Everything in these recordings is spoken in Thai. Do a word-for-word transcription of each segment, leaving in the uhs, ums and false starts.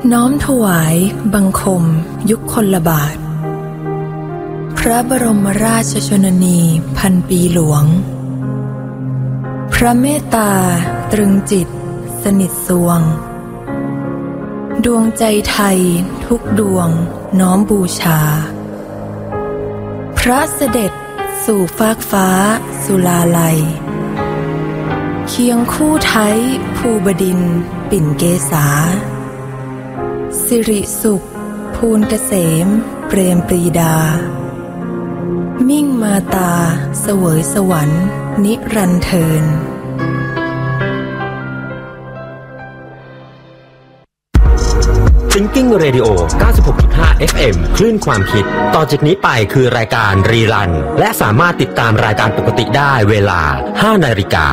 น้อมถวายบังคมยุคคนละบาทพระบรมราชชนนีพันปีหลวงพระเมตตาตรึงจิตสนิทสวงดวงใจไทยทุกดวงน้อมบูชาพระเสด็จสู่ฟากฟ้าสุลาลัยเคียงคู่ไทยภูบดินทร์ปิ่นเกษาสิริสุขภูลเกษมเปรมปรีดามิ่งมาตาเสวยสวรรค์นิรันดร์เทิน Thinking Radio เก้าสิบหกจุดห้า เอฟ เอ็ม คลื่นความคิดต่อจากนี้ไปคือรายการรีรันและสามารถติดตามรายการปกติได้เวลา ห้านาฬิกา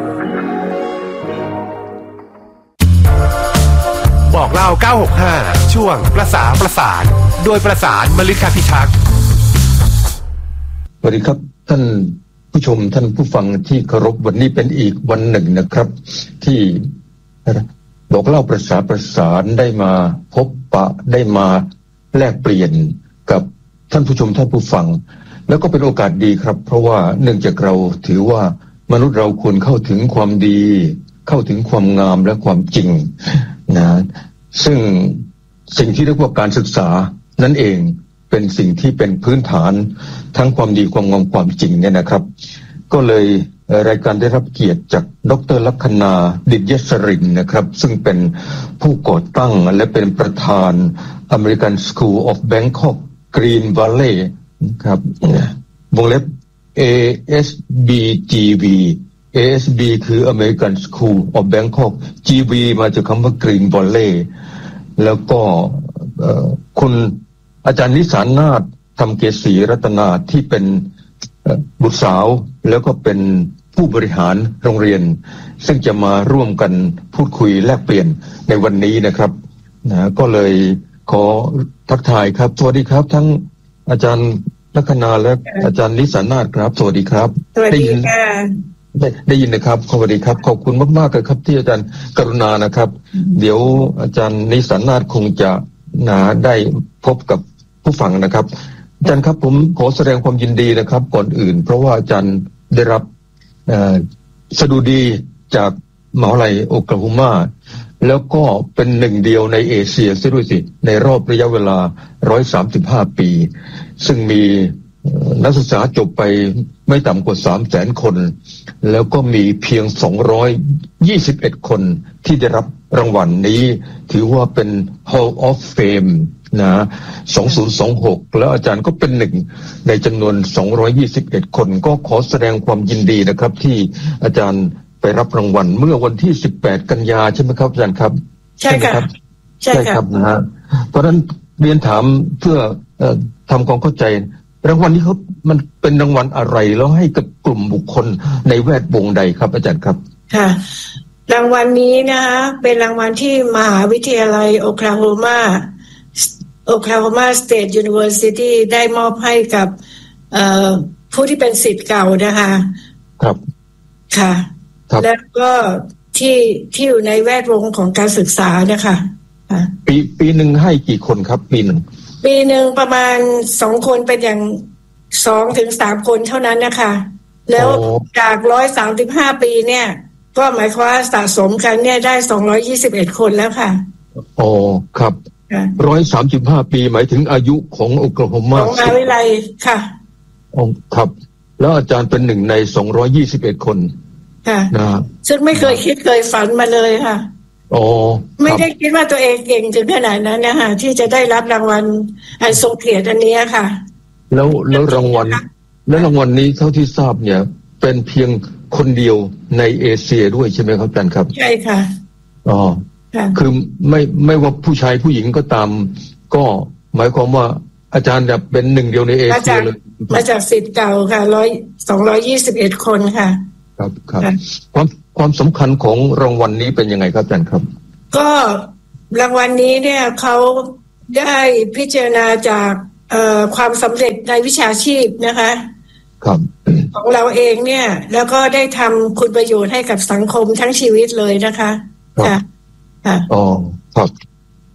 บอกเล่าเก้าหกห้าช่วงประสาประสานโดยประสานมฤคพิทักษ์สวัสดีครับท่านผู้ชมท่านผู้ฟังที่เคารพวันนี้เป็นอีกวันหนึ่งนะครับที่บอกเล่าประสาประสานได้มาพบปะได้มาแลกเปลี่ยนกับท่านผู้ชมท่านผู้ฟังแล้วก็เป็นโอกาสดีครับเพราะว่าเนื่องจากเราถือว่ามนุษย์เราควรเข้าถึงความดีเข้าถึงความงามและความจริงนะซึ่งสิ่งที่เรียกว่าการศึกษานั่นเองเป็นสิ่งที่เป็นพื้นฐานทั้งความดีความงามความจริงเนี่ยนะครับก็เลยรายการได้รับเกียรติจากดร.ลัคนาดิษยสรินนะครับซึ่งเป็นผู้ก่อตั้งและเป็นประธาน American School of Bangkok Green Valley ครับวงเล็บ เอ เอส บี จี วี เอ เอส บี คือ American School of Bangkok จี วี มาจากคำว่า Green Valley แล้วก็คุณอาจารย์นิสานาถธรรมเกษีรัตนาที่เป็นบุตรสาวแล้วก็เป็นผู้บริหารโรงเรียนซึ่งจะมาร่วมกันพูดคุยแลกเปลี่ยนในวันนี้นะครับนะก็เลยขอทักทายครับสวัสดีครับทั้งอาจารย์ลัคนาและอาจารย์นิสานาถครับสวัสดีครับสวัสดีค่ะได้ได้ยินนะครับสวัสดีครับขอบคุณมากๆเลยครับที่อาจารย์กรุณานะครับเดี๋ยวอาจารย์นิสานาถคงจะนะได้พบกับผู้ฟังนะครับอาจารย์ครับผมขอแสดงความยินดีนะครับก่อนอื่นเพราะว่าอาจารย์ได้รับสดุดีจากมหาวิทยาลัยโอคลาโฮมาแล้วก็เป็นหนึ่งเดียวในเอเชียซะด้วยสิในรอบระยะเวลาหนึ่งร้อยสามสิบห้าปีซึ่งมีนักศึกษาจบไปไม่ต่ำกว่า สามแสน คนแล้วก็มีเพียงสองร้อยยี่สิบเอ็ดคนที่ได้รับรางวัล น, นี้ถือว่าเป็น Hall of Fame นะสองพันยี่สิบหกแล้วอาจารย์ก็เป็นหนึ่งในจำนวนสองร้อยยี่สิบเอ็ดคนก็ขอแสดงความยินดีนะครับที่อาจารย์ไปรับรางวัลเมื่อวันที่สิบแปดกันยาใช่ไหมครับอาจารย์ครับใช่ครับใช่ครับนะฮะเพราะฉะนั้นเรียนถามเพื่อเอ่อทำความเข้าใจรางวัลนี้เขามันเป็นรางวัลอะไรแล้วให้กับกลุ่มบุคคลในแวดวงใดครับอาจารย์ครับค่ะรางวัลนี้นะคะเป็นรางวัลที่มหาวิทยาลัยโอคลาโฮมาโอคลาโฮมาสเตทยูนิเวอร์ซิตี้ได้มอบให้กับผู้ที่เป็นศิษย์เก่านะคะครับค่ะแล้วก็ที่ที่อยู่ในแวดวงของการศึกษานะคะปีปีหนึ่งให้กี่คนครับปีหนึ่งปีหนึ่งประมาณสองคนเป็นอย่างสองถึงสามคนเท่านั้นนะคะแล้วจากร้อยสามสิบห้าปีเนี่ยก็หมายความว่าสะสมกันเนี่ยได้สองร้อยยี่สิบเอ็ดคนแล้วค่ะอ๋อครับร้อยสามสิบห้าปีหมายถึงอายุของโอคลาโฮมาของมหาวิทยาลัยค่ะอ๋อครับแล้วอาจารย์เป็นหนึ่งในสองร้อยยี่สิบเอ็ดคนค่ะนะซึ่งไม่เคยคิดเคยฝันมาเลยค่ะอ๋อไม่ได้คิดว่าตัวเองเก่งถึงขนาดนั้นนะคะที่จะได้รับรางวัลอันทรงเกียรติอันนี้ค่ะแล้วแล้วรางวัลแล้วรางวัลนี้เท่าที่ทราบเนี่ยเป็นเพียงคนเดียวในเอเชียด้วยใช่ไหมครับอาจารย์ครับใช่ค่ะอ๋อคือไม่ไม่ว่าผู้ชายผู้หญิงก็ตามก็หมายความว่าอาจารย์จะเป็นหนึ่งเดียวในเอเชียเลยมาจากศิษย์เก่าค่ะร้อยสองร้อยยี่สิบเอ็ดคนค่ะครับครับความความสำคัญของรางวัลนี้เป็นยังไงครับอาจารย์ครับก็รางวัลนี้เนี่ยเขาได้พิจารณาจากความสำเร็จในวิชาชีพนะคะครับของเราเองเนี่ยแล้วก็ได้ทำคุณประโยชน์ให้กับสังคมทั้งชีวิตเลยนะคะค่ะค่ะอ๋อครับ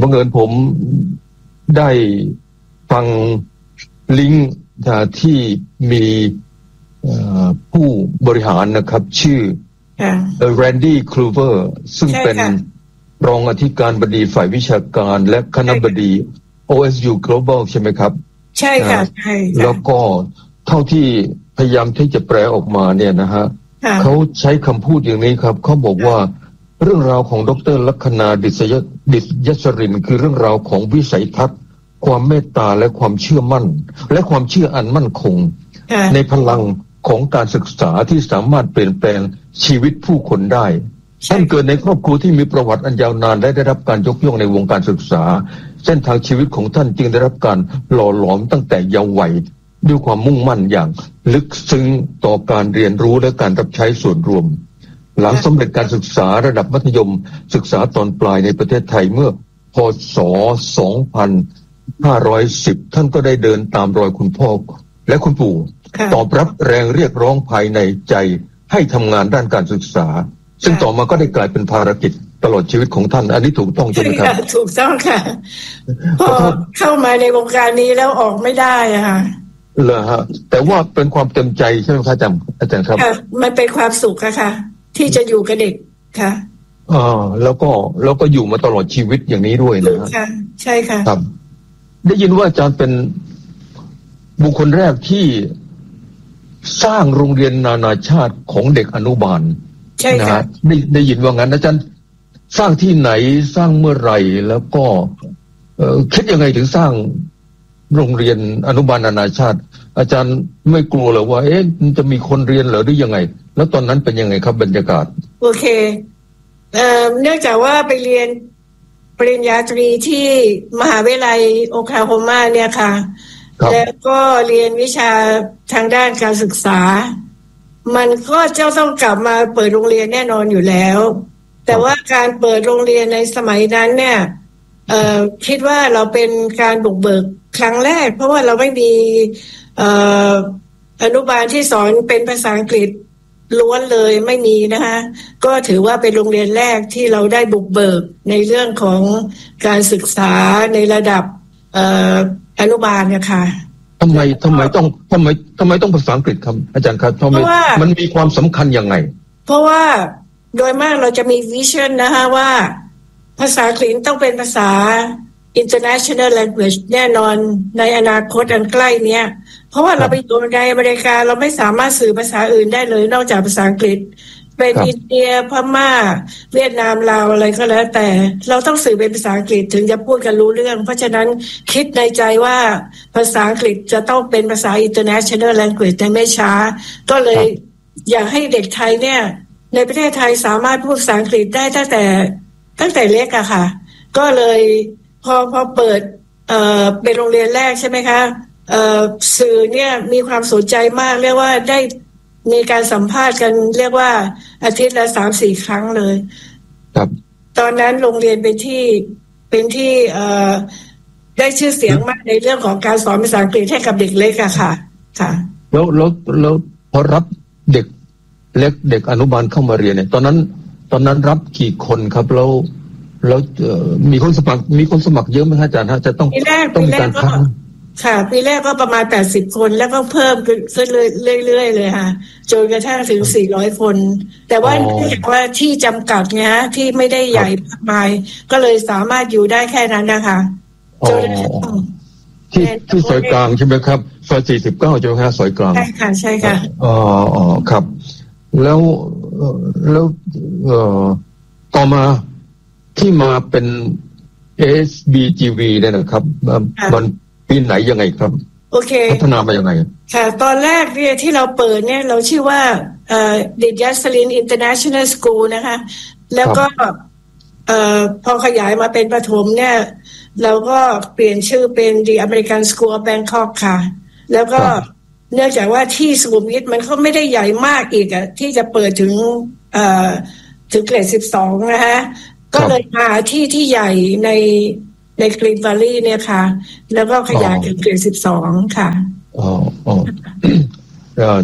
บังเอิญผมได้ฟังลิงก์ที่มีผู้บริหารนะครับชื่อแรนดี้คลูเวอร์ซึ่งเป็นรองอธิการบดีฝ่ายวิชาการและคณบดี โอ เอส ยู Global ใช่ไหมครับใช่ค่ะใช่แล้วก็เท่าที่พยายามที่จะแปลออกมาเนี่ยนะฮะเขาใช้คำพูดอย่างนี้ครับเขาบอกว่าเรื่องราวของดร.ลัคนาดิษยดิษยศรินคือเรื่องราวของวิสัยทัศน์ความเมตตาและความเชื่อมั่นและความเชื่ออันมั่นคงในพลังของการศึกษาที่สามารถเปลี่ยนแปลงชีวิตผู้คนได้ท่านเกิดในครอบครัวที่มีประวัติอันยาวนานและได้รับการยกย่องในวงการศึกษาเส้นทางชีวิตของท่านจึงได้รับการหล่อหลอมตั้งแต่เยาว์วัยด้วยความมุ่งมั่นอย่างลึกซึ้งต่อการเรียนรู้และการรับใช้ส่วนรวมหลังสำเร็จการศึกษาระดับมัธยมศึกษาตอนปลายในประเทศไทยเมื่อพ.ศ. สองพันห้าร้อยสิบท่านก็ได้เดินตามรอยคุณพ่อและคุณปู่ตอบรับแรงเรียกร้องภายในใจให้ทำงานด้านการศึกษาซึ่งต่อมาก็ได้กลายเป็นภารกิจตลอดชีวิตของท่านอันนี้ถูกต้องใช่ไหมครับถูกต้องค่ะพอเข้ามาในวงการนี้แล้วออกไม่ได้อะค่ะเหรอฮะแต่ว่าเป็นความเต็มใจใช่ไหมครับอาจารย์อาจารย์ครับมันเป็นความสุขค่ะที่จะอยู่กับเด็กค่ะอ่าแล้วก็แล้วก็อยู่มาตลอดชีวิตอย่างนี้ด้วยนะค่ะใช่ค่ะครับได้ยินว่าอาจารย์เป็นบุคคลแรกที่สร้างโรงเรียนนานาชาติของเด็กอนุบาลใช่ค่ะได้ได้ยินว่างั้นอาจารย์สร้างที่ไหนสร้างเมื่อไหร่แล้วก็เอ่อคิดยังไงถึงสร้างโรงเรียนอนุบาลนานาชาติอาจารย์ไม่กลัวเหรอว่าเอ๊ะมันจะมีคนเรียนเหรอหรือยังไงแล้วตอนนั้นเป็นยังไงครับบรรยากาศโอเคเอ่อเนื่องจากว่าไปเรียนปริญญาตรีที่มหาวิทยาลัยโอคลาโฮมาเนี่ยค่ะแล้วก็เรียนวิชาทางด้านการศึกษามันก็จะต้องกลับมาเปิดโรงเรียนแน่นอนอยู่แล้วแต่ว่าการเปิดโรงเรียนในสมัยนั้นเนี่ยเอ่อคิดว่าเราเป็นการบุกเบิกครั้งแรกเพราะว่าเราไม่มีเอ่ออนุบาลที่สอนเป็นภาษาอังกฤษล้วนเลยไม่มีนะคะก็ถือว่าเป็นโรงเรียนแรกที่เราได้บุกเบิกในเรื่องของการศึกษาในระดับเอ่ออนุบาลนะคะทำไมทำไมต้องทำไมทำไมต้องภาษาอังกฤษครับอาจารย์ครับเพราะว่ามันมีความสำคัญยังไงเพราะว่าโดยมากเราจะมีวิชั่นนะคะว่าภาษาอังกฤษต้องเป็นภาษา international language แน่นอนในอนาคตอันใกล้เนี้ยเพราะว่าเราไปอยู่ในอเมริกาเราไม่สามารถสื่อภาษาอื่นได้เลยนอกจากภาษาอังกฤษเป็นอินเดียพม่าเวียดนามลาวอะไรก็แล้วแต่เราต้องสื่อเป็นภาษาอังกฤษถึงจะพูดกันรู้เรื่องเพราะฉะนั้นคิดในใจว่าภาษาอังกฤษจะต้องเป็นภาษา international language ในไม่ช้าก็เลยอยากให้เด็กไทยเนี่ยในประเทศไทยสามารถพูดภาษาอังกฤษได้ตั้งแต่ตั้งแต่เล็กอะค่ะก็เลยพอพอเปิดเอ่อเป็นโรงเรียนแรกใช่ไหมคะเอ่อสื่อเนี่ยมีความสนใจมากเรียกว่าได้มีการสัมภาษณ์กันเรียกว่าอาทิตย์ละสามสี่ครั้งเลยครับตอนนั้นโรงเรียนเป็นที่เป็นที่เอ่อได้ชื่อเสียงมากในเรื่องของการสอนภาษาอังกฤษให้กับเด็กเล็กอะค่ะค่ะแล้วแล้วแล้วพอรับเด็กเล็กเด็กอนุบาลเข้ามาเรียนเนี่ยตอนนั้นตอนนั้นรับกี่คนครับแล้วแล้วมีคนสมัครมีคนสมัครเยอะไหมอาจารย์ฮะจะต้องต้องมีการคัดค่ะปีแรกก็ประมาณแปดสิบคนแล้วก็เพิ่มขึ้นเรื่อยๆเลยค่ะจนกระทั่งถึงสี่ร้อยคนแต่ว่าเนื่องจากว่าที่จำกัดไงฮะที่ไม่ได้ใหญ่มากมายก็เลยสามารถอยู่ได้แค่นั้นนะคะจนที่ที่ซอยกลางใช่ไหมครับซอยสี่สิบเก้าใช่ไหมครับซอยกลางใช่ค่ะใช่ค่ะอ๋ออ๋อครับแล้วแล้วเอ่อต่อมาที่มาเป็น เอ เอส บี จี วี เนี่ยนะครับมันปีไหนยังไงครับโอเคพัฒนามายังไงค่ะตอนแรกเนี่ยที่เราเปิดเนี่ยเราชื่อว่าเอ่อดิษยศริน International School นะคะแล้วก็เอ่อพอขยายมาเป็นประถมเนี่ยเราก็เปลี่ยนชื่อเป็น The American School of Bangkok ค่ะแล้วก็เนื่องจากว่าที่สุขุมวิทมันก็ไม่ได้ใหญ่มากอีกอ่ะที่จะเปิดถึงเอ่อถึงเกรดสิบสองนะคะก็เลยหาที่ที่ใหญ่ในในกรีนวัลลีย์เนี่ยค่ะแล้วก็ขยายถึงเกรดสิบสองค่ะอ๋ออ๋อ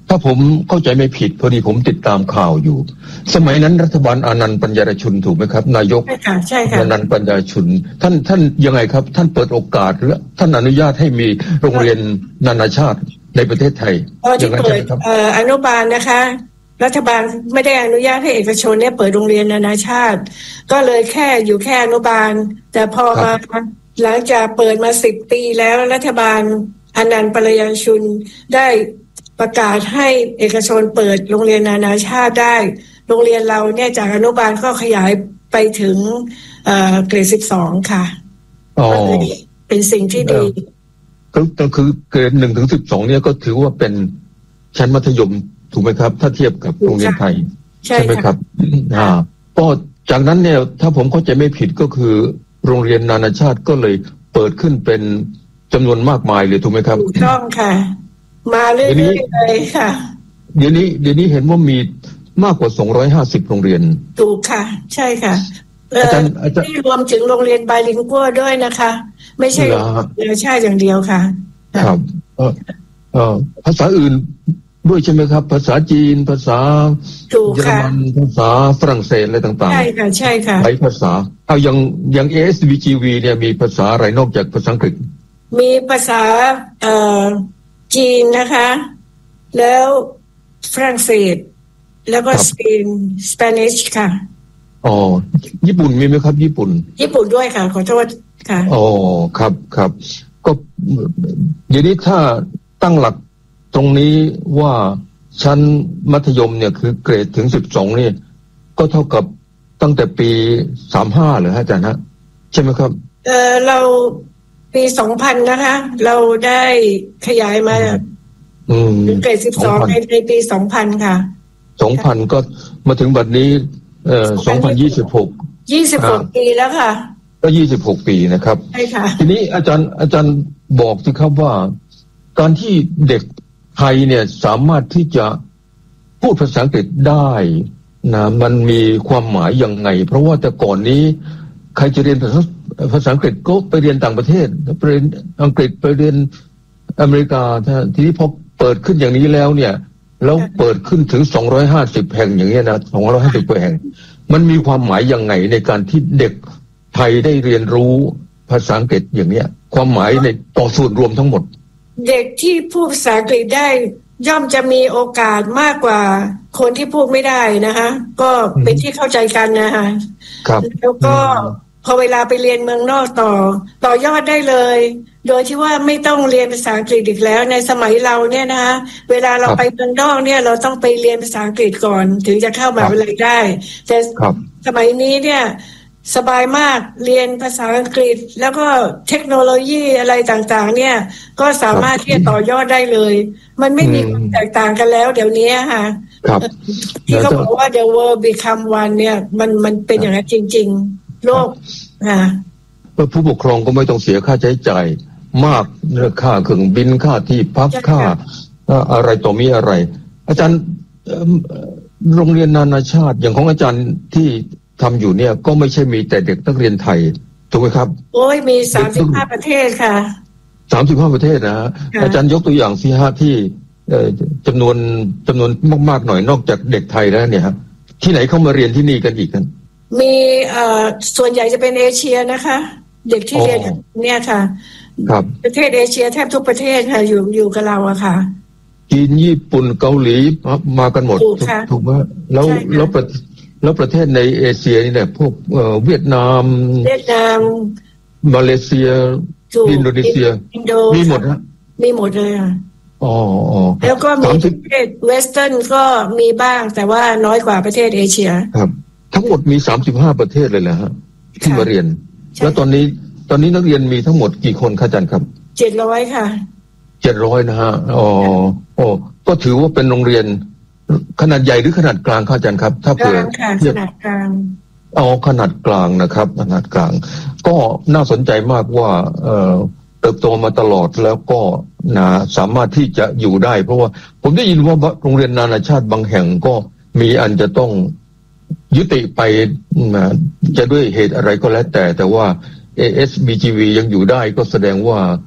ถ้าผมเข้าใจไม่ผิดพอดีผมติดตามข่าวอยู่สมัยนั้นรัฐบาลอานันต์ปัญญารชุนถูกไหมครับนายกใช่ค่ะใช่ค่ะอานันต์ปัญญารชุนท่านท่านยังไงครับท่านเปิดโอกาสหรือท่านอนุญาตให้มีโรงเรียนนานาชาติในประเทศไทยตอนที่เปิดอนุบาลนะคะรัฐบาลไม่ได้อนุญาตให้เอกชนเนี่ยเปิดโรงเรียนนานาชาติก็เลยแค่อยู่แค่อนุบาลแต่พอมาหลังจากเปิดมาสิบปีแล้วรัฐบาลอานันต์ปัญญารชุนได้ประกาศให้เอกชนเปิดโรงเรียนนานาชาติได้โรงเรียนเราเนี่ยจากอนุบาลก็ขยายไปถึงเอ่อเกรดสิบสองค่ะอ๋อเป็นสิ่งที่ดีก็คือเกรดหนึ่งถึงสิบสองเนี่ยก็ถือว่าเป็นชั้นมัธยมถูกไหมครับถ้าเทียบกับโรงเรียนไทยใช่ไหมครับอ่าก็จากนั้นเนี่ยถ้าผมเข้าใจไม่ผิดก็คือโรงเรียนนานาชาติก็เลยเปิดขึ้นเป็นจำนวนมากมายเลยถูกไหมครับถูกต้องค่ะมาเรื่อยๆเลยค่ะเดี๋ยวนี้เดี๋ยวนี้เห็นว่ามีมากกว่าสองร้อยห้าสิบโรงเรียนถูกค่ะใช่ค่ะอาจารย์อาจารย์ที่รวมถึงโรงเรียนไบลิงกัวด้วยนะคะไม่ใช่นานาชาติอย่างเดียวค่ะครับเอ่อเอ่อภาษาอื่นด้วยใช่ไหมครับภาษาจีนภาษาเยอรมันภาษาฝรั่งเศสอะไรต่างๆใช่ค่ะใช่ค่ะหลายภาษาเอาอย่างอย่าง เอ เอส บี จี วี เนี่ยมีภาษาอะไรนอกจากภาษาอังกฤษมีภาษาเอ่อจีนนะคะแล้วฝรั่งเศสแล้วก็สเปนสเปนิชค่ะอ๋อญี่ปุ่นมีไหมครับญี่ปุ่นญี่ปุ่นด้วยค่ะขอโทษค่ะอ๋อครับครับก็เดี๋ยวนี้ถ้าตั้งหลักตรงนี้ว่าชั้นมัธยมเนี่ยคือเกรดถึงสิบสองนี่ก็เท่ากับตั้งแต่ปีสามสิบห้าเหรอฮะอาจารย์ฮะใช่ไหมครับเออเราปีสองพันนะคะเราได้ขยายมาถึงเกรดสิบสองในในปีสองพันค่ะสองพันก็มาถึงบัดนี้เอ่อสองพันยี่สิบหกยี่สิบหกปีแล้วค่ะก็ยี่สิบหกปีนะครับใช่ค่ะทีนี้อาจารย์อาจารย์บอกสิครับว่าการที่เด็กไทยเนี่ยสามารถที่จะพูดภาษาอังกฤษได้นะมันมีความหมายยังไงเพราะว่าแต่ก่อนนี้ใครจะเรียนภาษาภาษาอังกฤษก็ไปเรียนต่างประเทศไปเรียนอังกฤษไปเรียนอเมริกาทีนี้พอเปิดขึ้นอย่างนี้แล้วเนี่ยแล้วเปิดขึ้นถึงสองร้อยห้าสิบแห่งอย่างเงี้ยนะสองร้อยห้าสิบแห่งมันมีความหมายยังไงในการที่เด็กไทยได้เรียนรู้ภาษาอังกฤษอย่างเนี้ยความหมายในต่อส่วนรวมทั้งหมดเด็กที่พูดภาษาอังกฤษได้ย่อมจะมีโอกาสมากกว่าคนที่พูดไม่ได้นะคะก็เป็นที่เข้าใจกันนะคะครับแล้วก็พอเวลาไปเรียนเมืองนอกต่อต่อยอดได้เลยโดยที่ว่าไม่ต้องเรียนภาษาอังกฤษอีกแล้วในสมัยเราเนี่ยนะคะเวลาเราไปเมืองนอกเนี่ยเราต้องไปเรียนภาษาอังกฤษก่อนถึงจะเข้ามหาวิทยาลัยได้แต่สมัยนี้เนี่ยสบายมากเรียนภาษาอังกฤษแล้วก็เทคโนโลยีอะไรต่างๆเนี่ยก็สามารถที่จะต่อยอดได้เลยมันไม่มีความแตกต่างกันแล้วเดี๋ยวนี้ค่ะที่เขาบอกว่า the world become one เนี่ยมันมันเป็นอย่างนั้นจริงๆโลกค่ะผู้ปกครองก็ไม่ต้องเสียค่าใช้จ่ายมากเรื่องค่าเครื่องบินค่าที่พักค่าอะไรต่อมีอะไรอาจารย์โรงเรียนนานาชาติอย่างของอาจารย์ที่ทำอยู่เนี่ยก็ไม่ใช่มีแต่เด็กนักเรียนไทยถูกไหมครับโอ้ยมีสามสิบห้าประเทศค่ะสามสิบห้าประเทศนะฮะอาจารย์ยกตัวอย่างสิฮะที่จำนวนจำนวนมากๆหน่อยนอกจากเด็กไทยแล้วเนี่ยครับที่ไหนเข้ามาเรียนที่นี่กันอีกกันมีเอ่อส่วนใหญ่จะเป็นเอเชียนะคะเด็กที่เรียนเนี่ยค่ะครับประเทศเอเชียแทบทุกประเทศค่ะอยู่อยู่กับเราอะค่ะจีนญี่ปุ่นเกาหลีมากันหมดถูกไหมแล้วแล้วแล้วประเทศในเอเชียนี่เนี่ยพวกเวียดนามเวียดนามมาเลเซียอินโดนีเซียมีหมดฮะมีหมดเลยค่ะอ๋อแล้วก็มีประเทศเวสเทิร์นก็มีบ้างแต่ว่าน้อยกว่าประเทศเอเชียครับทั้งหมดมีสามสิบห้าประเทศเลยแหละฮะที่มาเรียนแล้วตอนนี้ตอนนี้นักเรียนมีทั้งหมดกี่คนคะอาจารย์ครับเจ็ดร้อยค่ะเจ็ดร้อยนะฮะอ๋ออ๋อก็ถือว่าเป็นโรงเรียนขนาดใหญ่หรือขนาดกลางครับอาจารย์ครับถ้าเผื่อขนาดกลางอ๋อขนาดกลางนะครับขนาดกลางก็น่าสนใจมากว่าเอ่อเติบโตมาตลอดแล้วก็นะสามารถที่จะอยู่ได้เพราะว่าผมได้ยินว่าโรงเรียนนานาชาติบางแห่งก็มีอันจะต้องยุติไปนะจะด้วยเหตุอะไรก็แล้วแต่แต่ว่า เอ เอส บี จี วี ยังอยู่ได้ก็แสดงว่า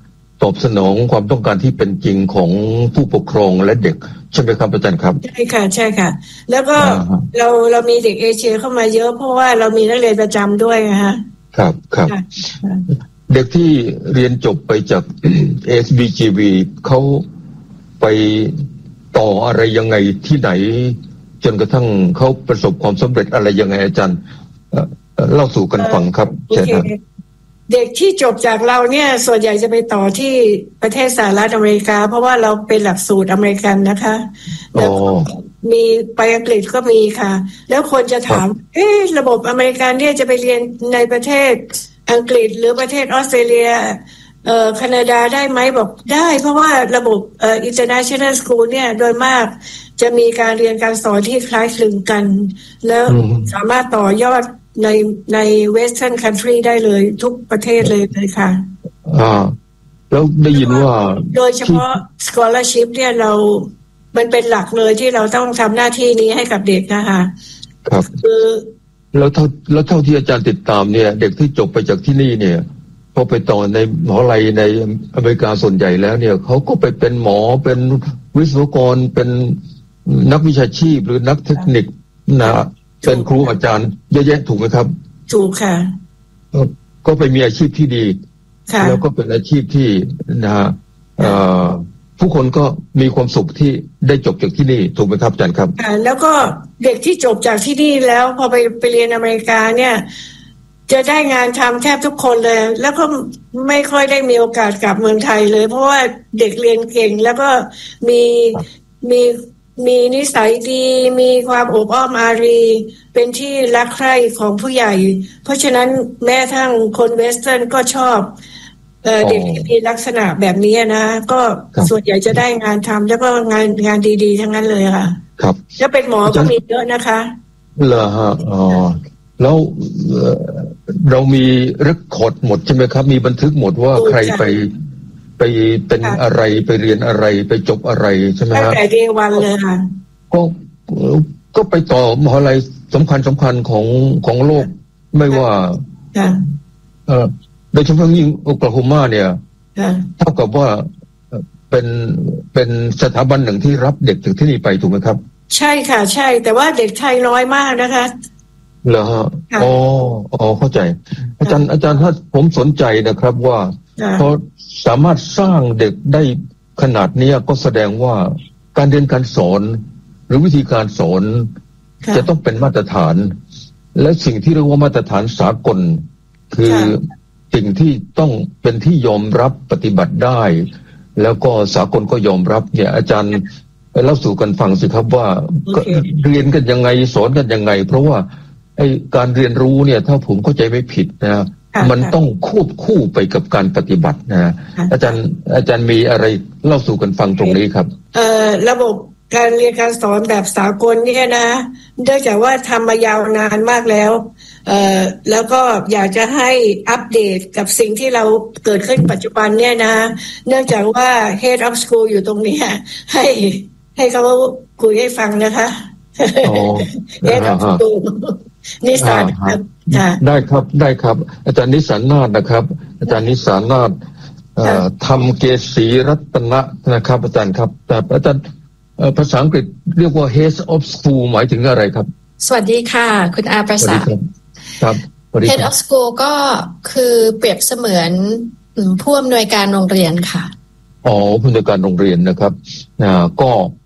ตอบสนองความต้องการที่เป็นจริงของผู้ปกครองและเด็กใช่ไหมครับอาจารย์ครับใช่ค่ะใช่ค่ะแล้วก็เราเรามีเด็กเอเชียเข้ามาเยอะเพราะว่าเรามีนักเรียนประจำด้วยนะคะครับครับเด็กที่เรียนจบไปจาก เอ เอส บี จี วี เขาไปต่ออะไรยังไงที่ไหนจนกระทั่งเขาประสบความสำเร็จอะไรยังไงอาจารย์เล่าสู่กันฟังครับเชิญครับเด็กที่จบจากเราเนี่ยส่วนใหญ่จะไปต่อที่ประเทศสหรัฐอเมริกาเพราะว่าเราเป็นหลักสูตรอเมริกันนะคะแล้วมีไปอังกฤษก็มีค่ะแล้วคนจะถามเอ๊ะระบบอเมริกันเนี่ยจะไปเรียนในประเทศอังกฤษหรือประเทศออสเตรเลียเอ่อแคนาดาได้ไหมบอกได้เพราะว่าระบบเอ่อ international school เนี่ยโดยมากจะมีการเรียนการสอนที่คล้ายคลึงกันแล้วสามารถต่อยอดในใน Western country ได้เลยทุกประเทศเลยเลยค่ะอ่าแล้วได้ยินว่าโดยเฉพาะ scholarship เนี่ยเรามันเป็นหลักเลยที่เราต้องทำหน้าที่นี้ให้กับเด็กนะคะครับคือแล้วเท่าแล้วเท่าที่อาจารย์ติดตามเนี่ยเด็กที่จบไปจากที่นี่เนี่ยพอไปต่อในมหาวิทยาลัยในอเมริกาส่วนใหญ่แล้วเนี่ยเขาก็ไปเป็นหมอเป็นวิศวกรเป็นนักวิชาชีพหรือนักเทคนิคนะเป็นครูอาจารย์เยอะแยะถูกไหมครับถูกค่ะก็ไปมีอาชีพที่ดีแล้วก็เป็นอาชีพที่นะฮะผู้คนก็มีความสุขที่ได้จบจากที่นี่ถูกไหมครับอาจารย์ครับแล้วก็เด็กที่จบจากที่นี่แล้วพอไปไปเรียนอเมริกาเนี่ยจะได้งานทำแทบทุกคนเลยแล้วก็ไม่ค่อยได้มีโอกาสกลับเมืองไทยเลยเพราะว่าเด็กเรียนเก่งแล้วก็มีมีมีนิสัยดีมีความอบอ้อมอารีเป็นที่รักใคร่ของผู้ใหญ่เพราะฉะนั้นแม้ทั้งคนเวสเทิร์นก็ชอบเอ่อเด็กที่มีลักษณะแบบนี้นะก็ส่วนใหญ่จะได้งานทำแล้วก็งานงานดีๆทั้งนั้นเลยค่ะครับแล้วเป็นหมอก็มีเยอะนะคะเหรอฮะอ๋อแล้วเรามีเรคคอร์ดหมดใช่ไหมครับมีบันทึกหมดว่าใครไปไปเป็นอะไรไปเรียนอะไรไปจบอะไรใช่ไหมครับตั้งแต่เดวันเลยค่ะก็ก็ไปต่อมหาวิทยาลัยสำคัญสำคัญของของโลกไม่ว่าเออโดยเฉพาะยิ่งโอคลาโฮมาเนี่ยเท่ากับว่าเป็นเป็นสถาบันหนึ่งที่รับเด็กจากที่นี่ไปถูกไหมครับใช่ค่ะใช่แต่ว่าเด็กไทยน้อยมากนะคะเหรอฮะอ๋ออ๋อเข้าใจอาจารย์อาจารย์ถ้าผมสนใจนะครับว่าเขาสามารถสร้างเด็กได้ขนาดนี้ก็แสดงว่าการเรียนการสอนหรือวิธีการสอนจะต้องเป็นมาตรฐานและสิ่งที่เรียกว่ามาตรฐานสากลคือสิ่งที่ต้องเป็นที่ยอมรับปฏิบัติได้แล้วก็สากลก็ยอมรับเนี่ยอาจารย์เล่าสู่กันฟังสิครับว่าเรียนกันยังไงสอนกันยังไงเพราะว่าไอ้การเรียนรู้เนี่ยถ้าผมเข้าใจไม่ผิดนะมันต้องควบคู่ไปกับการปฏิบัตินะอาจารย์อาจารย์มีอะไรเล่าสู่กันฟังตรงนี้ครับเอ่อระบบการเรียนการสอนแบบสากลเนี่ยนะเนื่องจากว่าทำมายาวนานมากแล้วเอ่อแล้วก็อยากจะให้อัปเดตกับสิ่งที่เราเกิดขึ้นปัจจุบันเนี่ยนะเนื่องจากว่า Head of School อยู่ตรงนี้ให้ให้เขาคุยให้ฟังนะคะอ๋อ Head of School นิสานครับได้ครับได้ครับอาจารย์นิสานนาถนะครับอาจารย์นิสานนาถทำเกษีรัตนะนะครับอาจารย์ครับแต่อาจารย์ภาษาอังกฤษเรียกว่า Head of School หมายถึงอะไรครับสวัสดีค่ะคุณอาประสาทครับ Head of School ก็คือเปรียบเสมือนผู้อำนวยการโรงเรียนค่ะอ๋อผู้อำนวยการโรงเรียนนะครับอ่าก็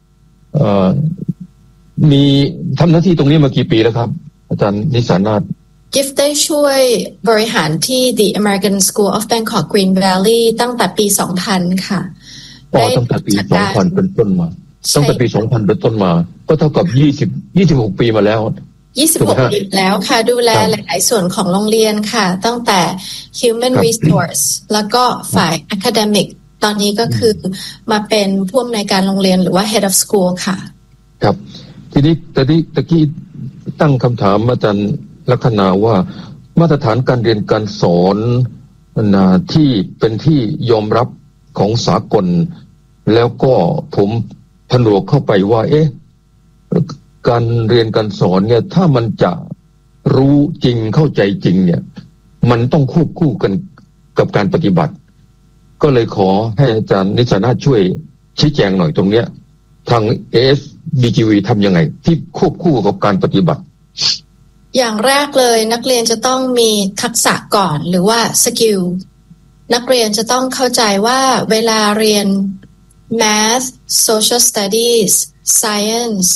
มีทำหน้าที่ตรงนี้มากี่ปีแล้วครับอาจารย์นิสานาถกิฟต์ได้ช่วยบริหารที่ The American School of Bangkok Green Valley ตั้งแต่ปี สองพัน ค่ะอ๋อตั้งแต่ปี สองพัน เป็นต้นมาตั้งแต่ปี สองพัน เป็นต้นมาก็เท่ากับยี่สิบ ยี่สิบหกปีมาแล้วยี่สิบหกปีแล้วค่ะดูแลหลายๆส่วนของโรงเรียนค่ะตั้งแต่ Human Resource แล้วก็ฝ่าย Academic ตอนนี้ก็คือมาเป็นผู้อำนวยการโรงเรียนหรือว่า Head of School ค่ะครับทีนี้ตะกี้ตะกี้ตั้งคำถามอาจารย์ลัคนาว่ามาตรฐานการเรียนการสอนนะที่เป็นที่ยอมรับของสากลแล้วก็ผมผนวกเข้าไปว่าเอ๊ะการเรียนการสอนเนี่ยถ้ามันจะรู้จริงเข้าใจจริงเนี่ยมันต้องควบคู่กันกับการปฏิบัติก็เลยขอให้อาจารย์นิสนาช่วยชี้แจงหน่อยตรงเนี้ยทาง เอ เอส บี จี วี ทำยังไงที่ควบคู่กับการปฏิบัติอย่างแรกเลยนักเรียนจะต้องมีทักษะก่อนหรือว่าสกิลนักเรียนจะต้องเข้าใจว่าเวลาเรียน Math Social Studies Science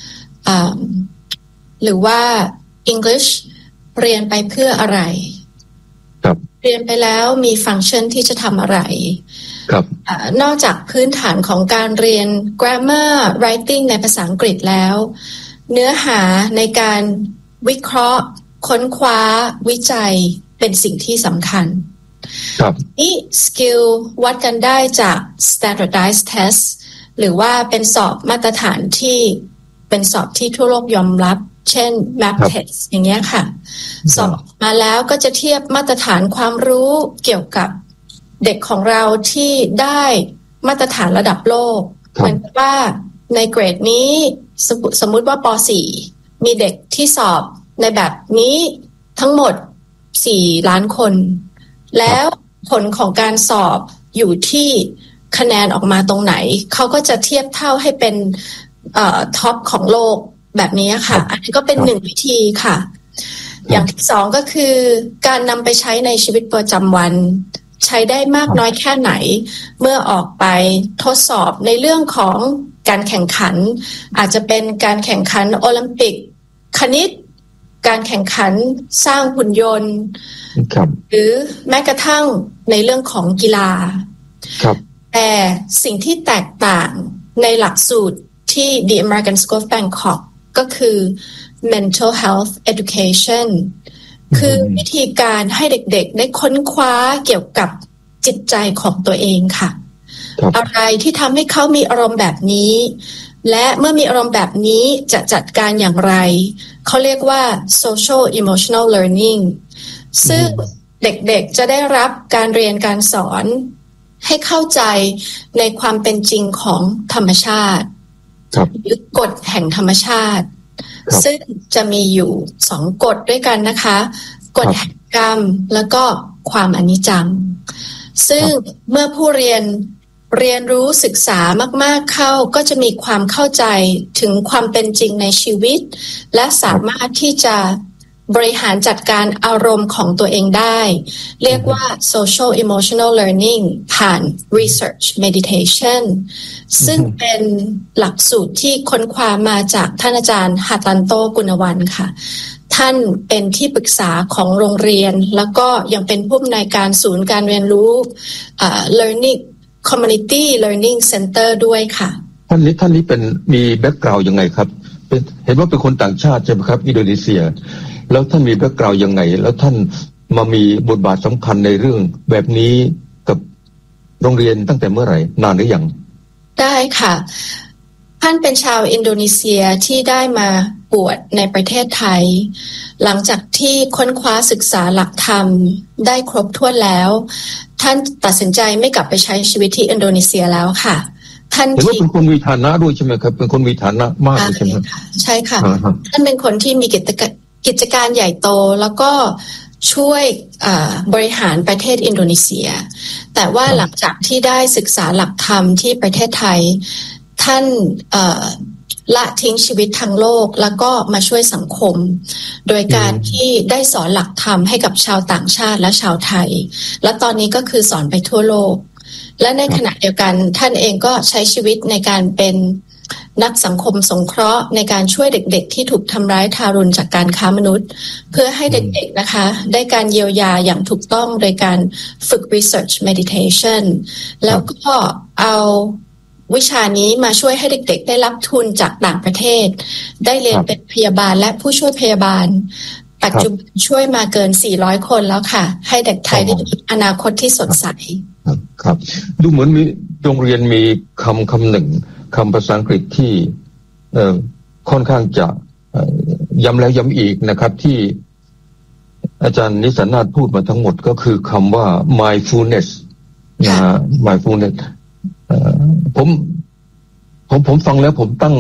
หรือว่า English เรียนไปเพื่ออะไรครับเรียนไปแล้วมีฟังก์ชันที่จะทำอะไรครับนอกจากพื้นฐานของการเรียน Grammar Writing ในภาษาอังกฤษแล้วเนื้อหาในการวิเคราะห์ค้นคว้าวิจัยเป็นสิ่งที่สำคัญครับนี่สกิลวัดกันได้จาก standardized test หรือว่าเป็นสอบมาตรฐานที่เป็นสอบที่ทั่วโลกยอมรับเช่น map test อย่างเงี้ยค่ะสอบมาแล้วก็จะเทียบมาตรฐานความรู้เกี่ยวกับเด็กของเราที่ได้มาตรฐานระดับโลกเหมือนว่าในเกรดนี้สมมุติว่าป .สี่มีเด็กที่สอบในแบบนี้ทั้งหมดสี่ล้านคนแล้วผลของการสอบอยู่ที่คะแนนออกมาตรงไหนเขาก็จะเทียบเท่าให้เป็นเอ่อท็อปของโลกแบบนี้ค่ะอันนี้ก็เป็นหนึ่งวิธีค่ะอย่างที่สองก็คือการนำไปใช้ในชีวิตประจำวันใช้ได้มากน้อยแค่ไหนเมื่อออกไปทดสอบในเรื่องของการแข่งขันอาจจะเป็นการแข่งขันโอลิมปิกคณิตการแข่งขันสร้างหุ่นยนต์หรือแม้กระทั่งในเรื่องของกีฬาแต่สิ่งที่แตกต่างในหลักสูตรที่ The American School of Bangkok ก็คือ mental health education คือวิธีการให้เด็กๆได้ค้นคว้าเกี่ยวกับจิตใจของตัวเองค่ะอะไรที่ทำให้เขามีอารมณ์แบบนี้และเมื่อมีอารมณ์แบบนี้จะจัดการอย่างไรเขาเรียกว่า social emotional learning ซึ่งเด็กๆจะได้รับการเรียนการสอนให้เข้าใจในความเป็นจริงของธรรมชาติหรือกฎแห่งธรรมชาติซึ่งจะมีอยู่สองกฎด้วยกันนะคะกฎแห่งกรรมแล้วก็ความอนิจจังซึ่งเมื่อผู้เรียนเรียนรู้ศึกษามากๆเข้าก็จะมีความเข้าใจถึงความเป็นจริงในชีวิตและสามารถที่จะบริหารจัดการอารมณ์ของตัวเองได้เรียกว่า social emotional learning ผ่าน research meditation ซึ่งเป็นหลักสูตรที่ค้นคว้ามาจากท่านอาจารย์หัตตันโตกุณวันค่ะท่านเป็นที่ปรึกษาของโรงเรียนแล้วก็ยังเป็นผู้อำนวยการศูนย์การเรียนรู้ uh, learning community learning center ด้วยค่ะท่านนี้ท่านนี้เป็นมีแบ็คกราวด์ยังไงครับเป็นเห็นว่าเป็นคนต่างชาติใช่ไหมครับอินโดนีเซียแล้วท่านมีแบ็คกราวด์ยังไงแล้วท่านมามีบทบาทสำคัญในเรื่องแบบนี้กับโรงเรียนตั้งแต่เมื่อไหร่นานหรือยังได้ค่ะท่านเป็นชาวอินโดนีเซียที่ได้มาบวชในประเทศไทยหลังจากที่ค้นคว้าศึกษาหลักธรรมได้ครบถ้วนแล้วท่านตัดสินใจไม่กลับไปใช้ชีวิตที่อินโดนีเซียแล้วค่ะท่านที่เป็นคนมีฐานะด้วยใช่ไหมครับเป็นคนมีฐานะมากใช่ไหมใช่ค่ะท่านเป็นคนที่มีกิจการกิจการใหญ่โตแล้วก็ช่วยบริหารประเทศอินโดนีเซียแต่ว่าหลังจากที่ได้ศึกษาหลักธรรมที่ประเทศไทยท่านละทิ้งชีวิตทางโลกแล้วก็มาช่วยสังคมโดยการที่ได้สอนหลักธรรมให้กับชาวต่างชาติและชาวไทยและตอนนี้ก็คือสอนไปทั่วโลกและในขณะเดียวกันท่านเองก็ใช้ชีวิตในการเป็นนักสังคมสงเคราะห์ในการช่วยเด็กๆที่ถูกทำร้ายทารุณจากการค้ามนุษย์เพื่อให้เด็กๆนะคะได้การเยียวยาอย่างถูกต้องโดยการฝึก research meditation แล้วก็เอาวิชานี้มาช่วยให้เด็กๆได้รับทุนจากต่างประเทศได้เรียนเป็นพยาบาลและผู้ช่วยพยาบาลปัจจุบันช่วยมาเกินสี่ร้อยคนแล้วค่ะให้เด็กไทยได้มีอนาคตที่สดใสครับดูเหมือนมีโรงเรียนมีคำคำหนึ่งคำภาษาอังกฤษที่เอ่อค่อนข้างจะย้ำแล้วย้ำอีกนะครับที่อาจารย์นิสนาถพูดมาทั้งหมดก็คือคำว่า mindfulness นะ mindfulness ผมผมผมฟังแล้วผมตั้ง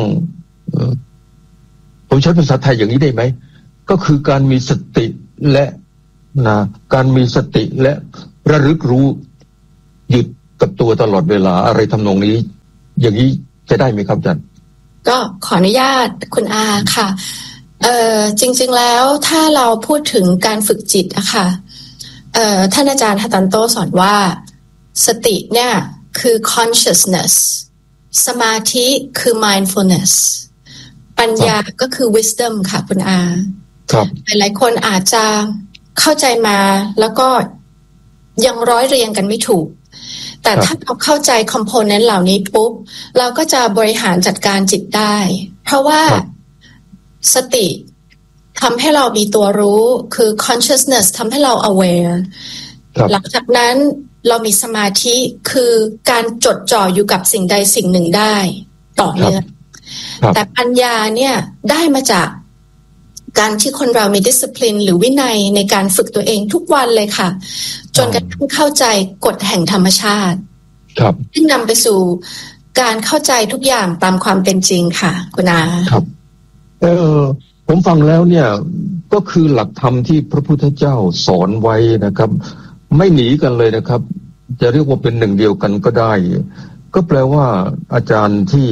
ผมใช้ภาษาไทยอย่างนี้ได้ไหมก็คือการมีสติและนะการมีสติและระลึกรู้หยุดกับตัวตลอดเวลาอะไรทำนองนี้อย่างนี้จะได้ไหมครับอาจารย์ก็ขออนุญาตคุณอาค่ะเอ่อจริงๆแล้วถ้าเราพูดถึงการฝึกจิตอะค่ะเอ่อท่านอาจารย์ฮาตันโตสอนว่าสติเนี่ยคือ consciousness สมาธิคือ mindfulness ปัญญาก็คือ wisdom ค่ะคุณอาครับหลายๆคนอาจจะเข้าใจมาแล้วก็ยังร้อยเรียงกันไม่ถูกแต่ถ้าเราเข้าใจคอมโพเนนต์เหล่านี้ปุ๊บเราก็จะบริหารจัดการจิตได้เพราะว่าสติทำให้เรามีตัวรู้คือ consciousness ทำให้เรา aware หลังจากนั้นเรามีสมาธิคือการจดจ่ออยู่กับสิ่งใดสิ่งหนึ่งได้ต่อเนื่องแต่ปัญญาเนี่ยได้มาจากการที่คนเรามี discipline หรือวินัยในการฝึกตัวเองทุกวันเลยค่ะจนกระทั่งเข้าใจกฎแห่งธรรมชาติครับซึ่งนำไปสู่การเข้าใจทุกอย่างตามความเป็นจริงค่ะคุณอาครับเออผมฟังแล้วเนี่ยก็คือหลักธรรมที่พระพุทธเจ้าสอนไว้นะครับไม่หนีกันเลยนะครับจะเรียกว่าเป็นหนึ่งเดียวกันก็ได้ก็แปลว่าอาจารย์ที่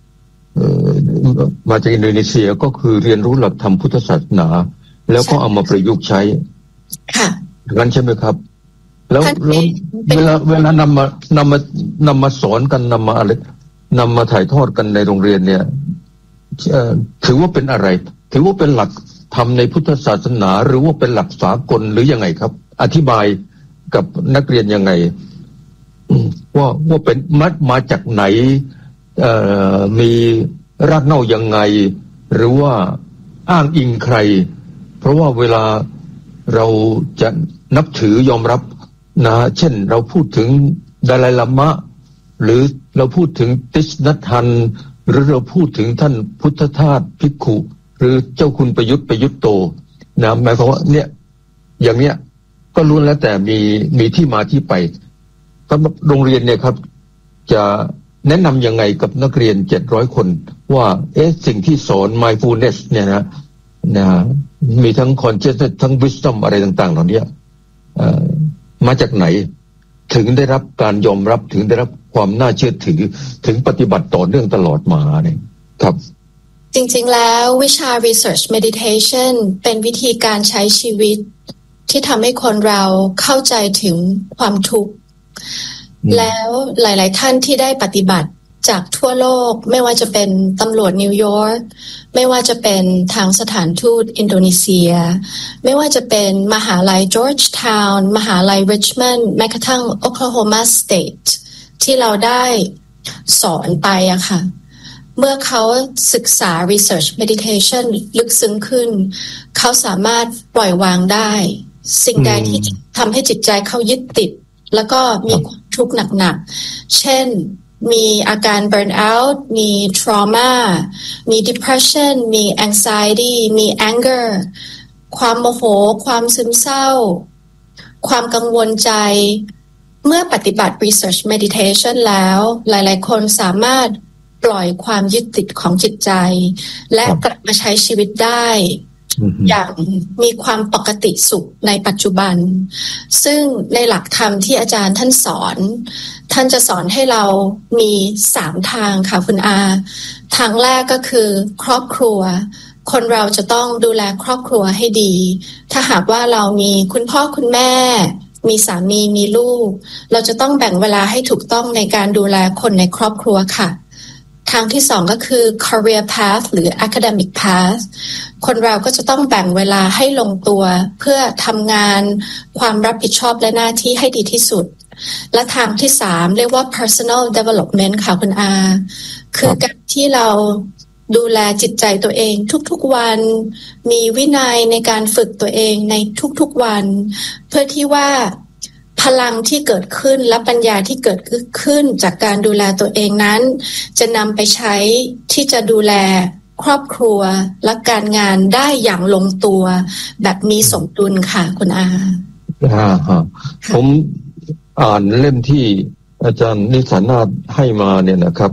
มาจากอินโดนีเซียก็คือเรียนรู้หลักธรรมพุทธศาสนาแล้วก็เอามาประยุกต์ใช้ค่ะงั้นใช่ไหมครับแล้วแล้วเวลาเวลานำมานำมานำมาสอนกันนำมาอะไรนำมาถ่ายทอดกันในโรงเรียนเนี่ยถือว่าเป็นอะไรถือว่าเป็นหลักธรรมในพุทธศาสนาหรือว่าเป็นหลักสากลหรือยังไงครับอธิบายกับนักเรียนยังไงว่าว่าเป็นมัดมาจากไหนมีรากเหง้ายังไงหรือว่าอ้างอิงใครเพราะว่าเวลาเราจะนับถือยอมรับนะเช่นเราพูดถึงดาไลลามะหรือเราพูดถึงติสนัทธันหรือเราพูดถึงท่านพุทธทาสภิกขุหรือเจ้าคุณประยุทธ์ประยุทธ์โตนะหมายความว่าเนี่ยอย่างเนี้ยก็ล้วนแล้วแต่มีมีที่มาที่ไปสำหรับโรงเรียนเนี่ยครับจะแนะนำยังไงกับนักเรียนเจ็ดร้อยคนว่าเอ๊ะสิ่งที่สอน mindfulness เนี่ยนะนะมีทั้ง consciousness ทั้ง wisdom อะไรต่างๆเหล่านี้มาจากไหนถึงได้รับการยอมรับถึงได้รับความน่าเชื่อถือถึงปฏิบัติต่อเนื่องตลอดมาเนี่ยครับจริงๆแล้ววิชา research meditation เป็นวิธีการใช้ชีวิตที่ทำให้คนเราเข้าใจถึงความทุกข์แล้วหลายๆท่านที่ได้ปฏิบัติจากทั่วโลกไม่ว่าจะเป็นตำรวจนิวยอร์กไม่ว่าจะเป็นทางสถานทูตอินโดนีเซียไม่ว่าจะเป็นมหาลัยจอร์จทาวน์มหาลัยริชมอนด์แม้กระทั่งโอคลาโฮมาสเตทที่เราได้สอนไปอะค่ะเมื่อเขาศึกษา research meditation ลึกซึ้งขึ้นเขาสามารถปล่อยวางได้สิ่งใดที่ทำให้จิตใจเขายึดติดแล้วก็มีความทุกข์หนักๆเช่นมีอาการ burn out มี trauma มี depression มี anxiety มี anger ความโมโหความซึมเศร้าความกังวลใจเมื่อปฏิบัติ research meditation แล้วหลายๆคนสามารถปล่อยความยึดติดของจิตใจและกลับมาใช้ชีวิตได้อย่างมีความปกติสุขในปัจจุบันซึ่งในหลักธรรมที่อาจารย์ท่านสอนท่านจะสอนให้เรามีสามทางค่ะคุณอาทางแรกก็คือครอบครัวคนเราจะต้องดูแลครอบครัวให้ดีถ้าหากว่าเรามีคุณพ่อคุณแม่มีสามีมีลูกเราจะต้องแบ่งเวลาให้ถูกต้องในการดูแลคนในครอบครัวค่ะทางที่สองก็คือ career path หรือ academic path คนเราก็จะต้องแบ่งเวลาให้ลงตัวเพื่อทำงานความรับผิดชอบและหน้าที่ให้ดีที่สุดและทางที่สามเรียกว่า personal development ค่ะคุณอาคือการที่เราดูแลจิตใจตัวเองทุกๆวันมีวินัยในการฝึกตัวเองในทุกๆวันเพื่อที่ว่าพลังที่เกิดขึ้นและปัญญาที่เกิดขึ้นจากการดูแลตัวเองนั้นจะนำไปใช้ที่จะดูแลครอบครัวและการงานได้อย่างลงตัวแบบมีสมดุลค่ะคุณอาอ่าฮะผมอ่านเล่มที่อาจารย์นิสานาถให้มาเนี่ยนะครับ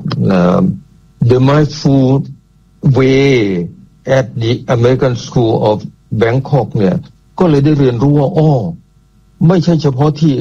The Mindful Way at the American School of Bangkok เนี่ยก็เลยได้เรียนรู้ว่าอ้อไม่ใช่เฉพาะที่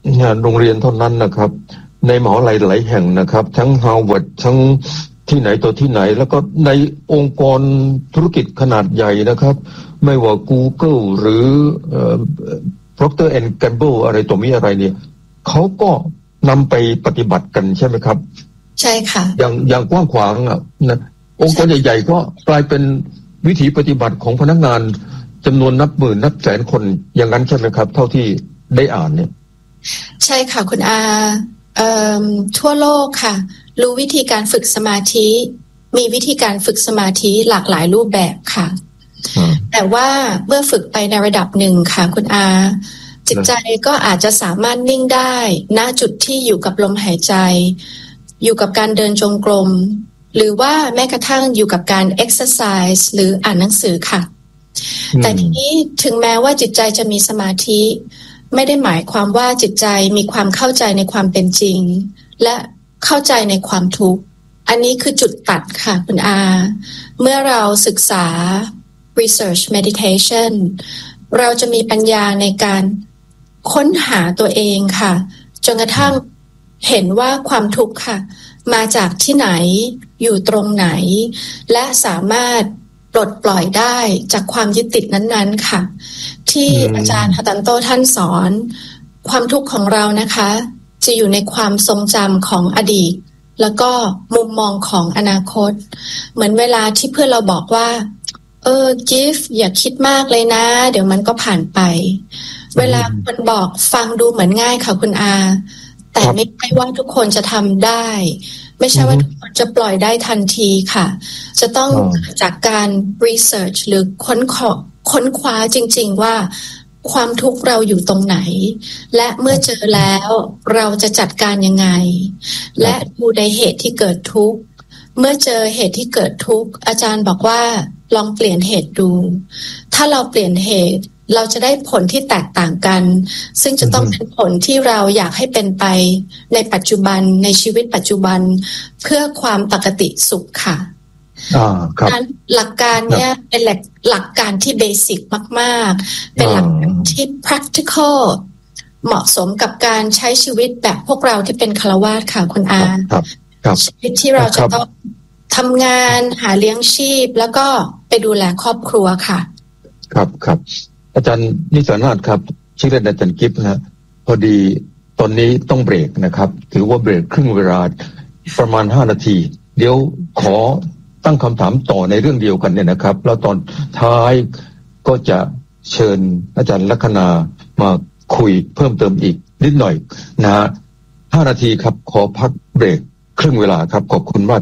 โรงเรียนเท่านั้นนะครับในมหาวิทยาลัยหลายแห่งนะครับทั้งฮาร์วาร์ดทั้งที่ไหนตัวที่ไหนแล้วก็ในองค์กรธุรกิจขนาดใหญ่นะครับไม่ว่า Google หรือเอ่อ Procter แอนด์ Gamble อะไรตัวมีอะไรเนี่ยเขาก็นำไปปฏิบัติกันใช่ไหมครับใช่ค่ะอย่างอย่างกว้างขวางอ่ะนะองค์กรใหญ่ๆก็กลายเป็นวิถีปฏิบัติของพนักงานจำนวนนับหมื่นนับแสนคนอย่างนั้นใช่ไหมครับเท่าที่ได้อ่านเนี่ยใช่ค่ะคุณอาเอ่อทั่วโลกค่ะรู้วิธีการฝึกสมาธิมีวิธีการฝึกสมาธิหลากหลายรูปแบบค่ะแต่ว่าเมื่อฝึกไปในระดับหนึ่งค่ะคุณอาจิตใจก็อาจจะสามารถนิ่งได้ณจุดที่อยู่กับลมหายใจอยู่กับการเดินจงกรมหรือว่าแม้กระทั่งอยู่กับการ exercise หรืออ่านหนังสือค่ะแต่ทีนี้ถึงแม้ว่าจิตใจจะมีสมาธิไม่ได้หมายความว่าจิตใจมีความเข้าใจในความเป็นจริงและเข้าใจในความทุกข์อันนี้คือจุดตัดค่ะคุณอาเมื่อเราศึกษา research meditation เราจะมีปัญญาในการค้นหาตัวเองค่ะจนกระทั่งเห็นว่าความทุกข์ค่ะมาจากที่ไหนอยู่ตรงไหนและสามารถปลดปล่อยได้จากความยึดติดนั้นๆค่ะที่อาจารย์ฮาตันโตท่านสอนความทุกข์ของเรานะคะจะอยู่ในความทรงจำของอดีตแล้วก็มุมมองของอนาคตเหมือนเวลาที่เพื่อนเราบอกว่าเออกิฟต์อย่าคิดมากเลยนะเดี๋ยวมันก็ผ่านไปเวลาคนบอกฟังดูเหมือนง่ายค่ะคุณอาแต่ไม่ใช่ว่าทุกคนจะทำได้ไม่ใช่ว่าทุกคนจะปล่อยได้ทันทีค่ะจะต้องจากการรีเสิร์ชหรือค้นขอค้นคว้าจริงๆว่าความทุกข์เราอยู่ตรงไหนและเมื่อเจอแล้วเราจะจัดการยังไงและดูในเหตุที่เกิดทุกข์เมื่อเจอเหตุที่เกิดทุกข์อาจารย์บอกว่าลองเปลี่ยนเหตุดูถ้าเราเปลี่ยนเหตุเราจะได้ผลที่แตกต่างกันซึ่งจะต้องเป็นผลที่เราอยากให้เป็นไปในปัจจุบันในชีวิตปัจจุบันเพื่อความปกติสุขค่ะหลักการเนี้ยเป็นหลักหลักการที่เบสิกมากๆเป็นหลักการที่ practical เหมาะสมกับการใช้ชีวิตแบบพวกเราที่เป็นฆราวาสค่ะคุณอาชีวิตที่เราจะต้องทำงานหาเลี้ยงชีพแล้วก็ไปดูแลครอบครัวค่ะครับครับอาจารย์นิสานาถครับชื่อเล่นอาจารย์กิฟต์นะพอดีตอนนี้ต้องเบรกนะครับถือว่าเบรกครึ่งเวลาประมาณห้านาทีเดี๋ยวขอตั้งคำถามต่อในเรื่องเดียวกันเนี่ยนะครับแล้วตอนท้ายก็จะเชิญอาจารย์ลัคนามาคุยเพิ่มเติมอีกนิดหน่อยนะฮะห้านาทีครับขอพักเบรกครึ่งเวลาครับขอบคุณมาก